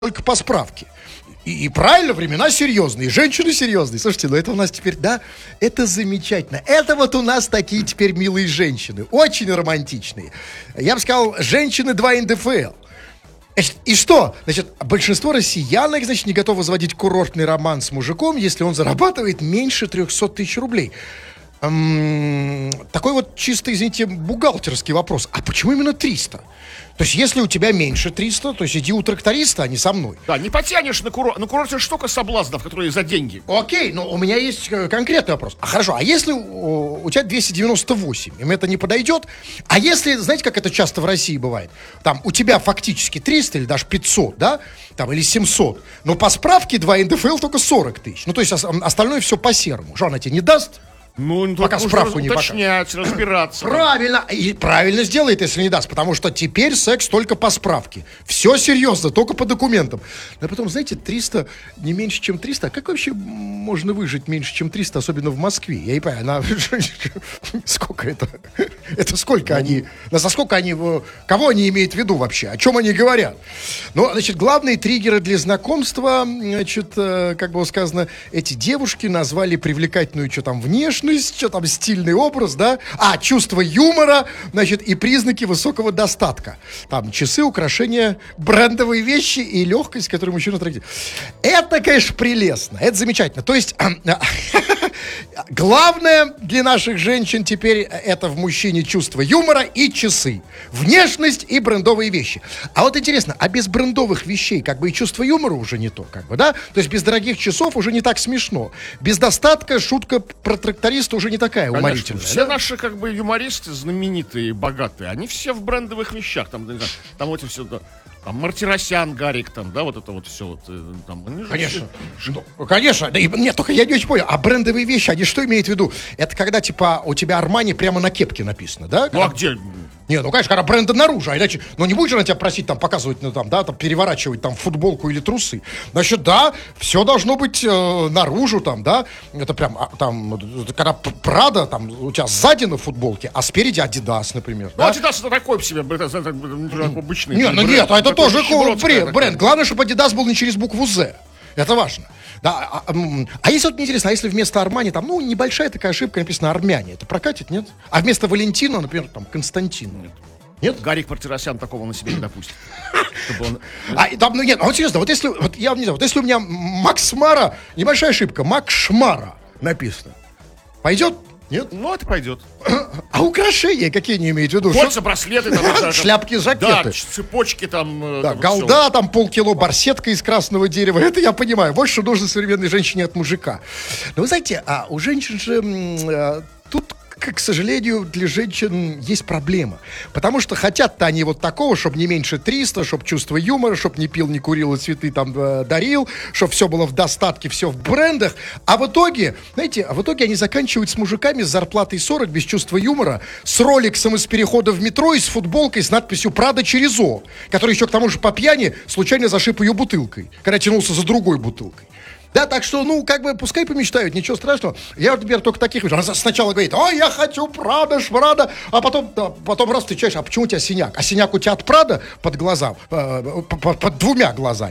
только по справке. И правильно, времена серьезные, женщины серьезные. Слушайте, ну это у нас теперь, да, это замечательно. Это вот у нас такие теперь милые женщины, очень романтичные. Я бы сказал, женщины 2 НДФЛ. И что? Значит, большинство россиянок, значит, не готовы заводить курортный роман с мужиком, если он зарабатывает меньше 300 тысяч рублей. Такой вот чисто, извините, бухгалтерский вопрос. А почему именно 300? То есть, если у тебя меньше 300, то есть иди у тракториста, а не со мной. Да, не потянешь на курорт. На курорте же столько соблазнов, которые за деньги. Окей, но у меня есть конкретный вопрос. Хорошо, а если у тебя 298, им это не подойдет? А если, знаете, как это часто в России бывает? Там у тебя фактически 300 или даже 500, да? Там, или 700. Но по справке 2 НДФЛ только 40 тысяч. Ну, то есть остальное все по-серому. Что, она тебе не даст? Ну, пока справку не уточнять, разбираться. Правильно, и правильно сделает, если не даст, потому что теперь секс только по справке. Все серьезно, только по документам. Но потом, знаете, 300, не меньше, чем 300. А как вообще можно выжить меньше, чем 300, особенно в Москве? Я не понимаю, сколько это? Это сколько они, насколько они, кого они имеют в виду вообще? О чем они говорят? Ну, значит, главные триггеры для знакомства, значит, как было сказано, эти девушки назвали привлекательную, что там, внешность, что там, стильный образ, да? Чувство юмора, значит, и признаки высокого достатка. Там часы, украшения, брендовые вещи и легкость, которую мужчина трактует. Это, конечно, прелестно, это замечательно. То есть, главное для наших женщин теперь это в мужчине чувство юмора и часы. Внешность и брендовые вещи. А вот интересно, а без брендовых вещей как бы и чувство юмора уже не то, как бы, да? То есть без дорогих часов уже не так смешно. Без достатка шутка про тракториста уже не такая уморительная. Все наши как бы юмористы знаменитые, богатые, они все в брендовых вещах. Там, не знаю, там вот все, да, там Мартиросян, Гарик, там, да, вот это вот все. Вот, там, конечно. Конечно. Да, нет, только я не очень понял. А брендовые вещи, они что имеют в виду? Это когда, типа, у тебя Армани прямо на кепке написано, да? Ну, а где? Не, ну, конечно, когда бренды наружу, а иначе, ну, не будешь же на тебя просить, там, показывать, ну, там, да, там, переворачивать, там, футболку или трусы. Значит, да, все должно быть наружу, там, да, это прям, там, когда Прада, там, у тебя сзади на футболке, а спереди Адидас, например. Ну, Адидас это такой по себе, обычный. Нет, ну, нет, это тоже бренд. Главное, чтобы Адидас был не через букву «З». Это важно. Да, если вот мне интересно, а если вместо Армани там, ну, небольшая такая ошибка, написано Армяне, это прокатит, нет? А вместо Валентина, например, там, Константин. Нет? Гарик Мартиросян такого на себе не допустит. Ну нет, вот серьезно, вот если, вот я не знаю, вот если у меня Макс Мара, небольшая ошибка, Макс Шмара написано, пойдет? Нет? Ну, это пойдет. А украшения какие не имеют в виду? Кольца, браслеты, там, шляпки, жакеты. Да, цепочки там. Да, голда, там полкило барсетка из красного дерева. Это я понимаю. Вот что нужно современной женщине от мужика. Но вы знаете, у женщин же тут, к сожалению, для женщин есть проблема. Потому что хотят-то они вот такого, чтобы не меньше 300, чтобы чувство юмора, чтобы не пил, не курил и цветы там дарил, чтобы все было в достатке, все в брендах. А в итоге, знаете, они заканчивают с мужиками с зарплатой 40, без чувства юмора, с роликсом из перехода в метро и с футболкой с надписью «Прада через О», который еще к тому же по пьяни случайно зашиб ее бутылкой, когда тянулся за другой бутылкой. Да, так что, ну, как бы, пускай помечтают, ничего страшного. Я, например, только таких вижу. Она сначала говорит, ой, я хочу Прада, Шмрада, а потом раз встречаешь, а почему у тебя синяк? А синяк у тебя от Прада под глаза, под 2 глазами.